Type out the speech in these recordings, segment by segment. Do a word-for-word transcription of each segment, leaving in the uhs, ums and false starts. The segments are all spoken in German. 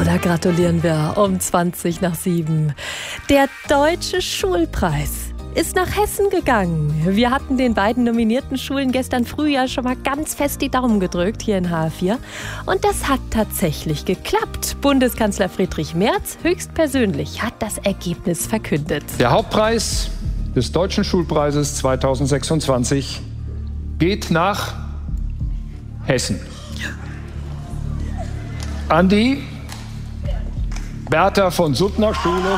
da gratulieren wir um zwanzig nach sieben. Der Deutsche Schulpreis ist nach Hessen gegangen. Wir hatten den beiden nominierten Schulen gestern früh ja schon mal ganz fest die Daumen gedrückt hier in H R vier. Und das hat tatsächlich geklappt. Bundeskanzler Friedrich Merz höchstpersönlich hat das Ergebnis verkündet. Der Hauptpreis des Deutschen Schulpreises zweitausendsechsundzwanzig geht nach Hessen. An die Bertha von Suttner Schule.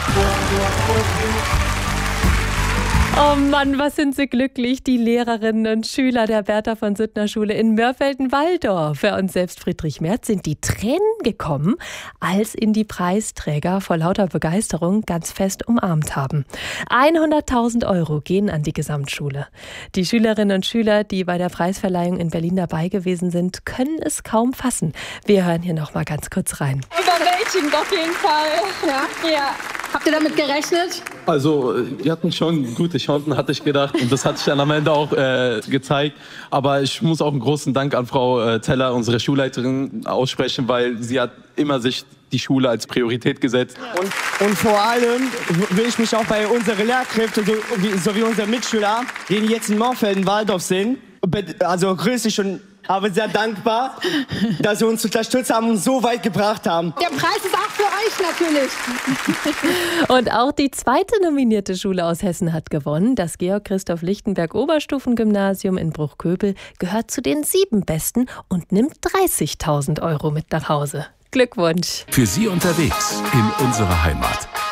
Oh Mann, was sind sie glücklich, die Lehrerinnen und Schüler der Bertha von Suttner Schule in Mörfelden-Walldorf. Und selbst Friedrich Merz sind die Tränen gekommen, als ihn die Preisträger vor lauter Begeisterung ganz fest umarmt haben. hunderttausend Euro gehen an die Gesamtschule. Die Schülerinnen und Schüler, die bei der Preisverleihung in Berlin dabei gewesen sind, können es kaum fassen. Wir hören hier noch mal ganz kurz rein. Überwältigend auf jeden Fall. Ja. Ja. Habt ihr damit gerechnet? Also, wir hatten schon gute Chancen, hatte ich gedacht. Und das hat sich dann am Ende auch äh, gezeigt. Aber ich muss auch einen großen Dank an Frau äh, Teller, unsere Schulleiterin, aussprechen, weil sie hat immer sich die Schule als Priorität gesetzt. Und, und vor allem will ich mich auch bei unseren Lehrkräften so wie, sowie unseren Mitschülern, die jetzt in Mörfelden-Walldorf sind, also grüße ich schon, aber sehr dankbar, dass sie uns unterstützt haben und so weit gebracht haben. Der Preis ist auch für euch natürlich. Und auch die zweite nominierte Schule aus Hessen hat gewonnen. Das Georg-Christoph-Lichtenberg-Oberstufengymnasium in Bruchköbel gehört zu den sieben Besten und nimmt dreißigtausend Euro mit nach Hause. Glückwunsch! Für Sie unterwegs in unserer Heimat.